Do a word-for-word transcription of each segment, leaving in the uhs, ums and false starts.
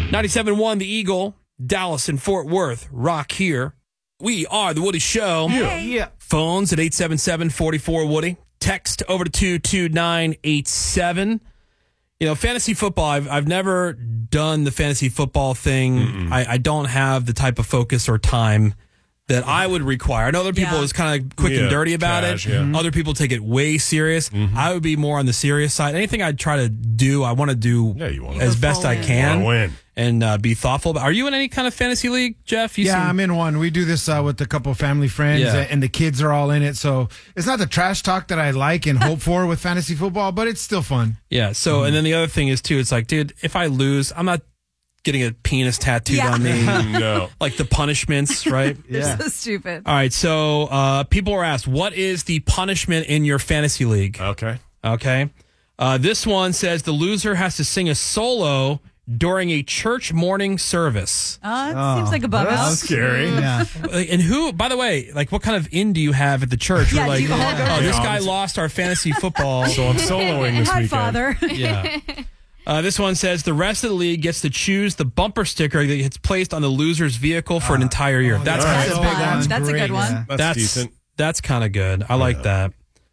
ninety-seven point one The Eagle, Dallas and Fort Worth, rock here. We are The Woody Show. Yeah. yeah. Phones at eight seven seven, four four, Woody. Text over to two two nine eight seven. You know, fantasy football, I've, I've never done the fantasy football thing. I, I don't have the type of focus or time that I would require. I know other people Yeah. is kind of quick Yeah, and dirty about cash, it. yeah. Other people take it way serious. Mm-hmm. I would be more on the serious side. Anything I try to do, I want to do Yeah, you wanna- as best I You can wanna win. and uh, be thoughtful. About. Are you in any kind of fantasy league, Jeff? You Yeah, seem- I'm in one. We do this uh, with a couple of family friends, Yeah. and the kids are all in it. So it's not the trash talk that I like and hope for with fantasy football, but it's still fun. Yeah. So, and then the other thing is too, it's like, dude, if I lose, I'm not getting a penis tattooed Yeah. on me. No. Like the punishments, right? They're so stupid. All right. So, uh, people are asked, what is the punishment in your fantasy league? Okay. Okay. Uh, this one says the loser has to sing a solo during a church morning service. Uh, it seems like a bum that's out. Scary. Yeah. Like, and who, by the way, like what kind of in do you have at the church? Yeah, We're like, do you all go- oh, this Yeah. guy lost our fantasy football. So I'm soloing this Hi, weekend. Father. Yeah. Uh, this one says the rest of the league gets to choose the bumper sticker that gets placed on the loser's vehicle for an entire year. That's That's Oh, fun. that's That's a great, good one. yeah. That's, that's decent. That's kind of good. I like that.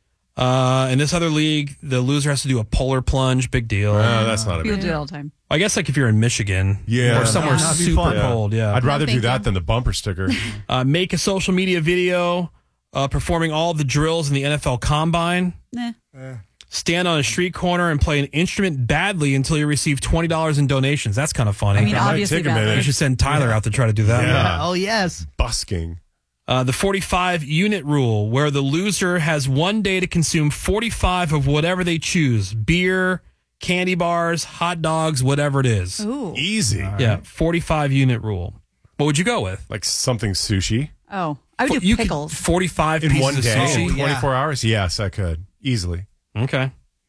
Uh, in this other league, the loser has to do a polar plunge. Big deal. Uh, that's not a People big do it all the time. I guess like if you're in Michigan, Yeah. or somewhere Yeah, that'd be super fun. cold. Yeah. I'd rather do thank that you. than the bumper sticker. Uh, make a social media video uh, performing all the drills in the N F L Combine. Nah. Stand on a street corner and play an instrument badly until you receive twenty dollars in donations. That's kind of funny. I mean, That might obviously take a badly. minute. you should send Tyler out to try to do that. Yeah. Oh, yes. Busking. Uh, the forty-five unit rule, where the loser has one day to consume forty-five of whatever they choose: beer, candy bars, hot dogs, whatever it is. Ooh. Easy. Yeah, forty-five unit rule. What would you go with? Like something sushi. Oh, I would do you could- pickles. forty-five In pieces one of day? sushi. Oh, yeah. twenty-four hours? Yes, I could. Easily. Okay.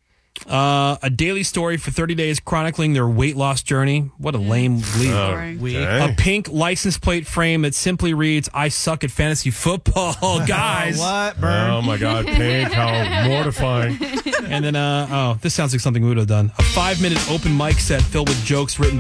Uh, a daily story for thirty days chronicling their weight loss journey. What a lame lead. Boring. A pink license plate frame that simply reads, I suck at fantasy football, guys. What, Burn? Oh my God, pink, how mortifying. And then, uh, oh, this sounds like something we would have done. A five minute open mic set filled with jokes written by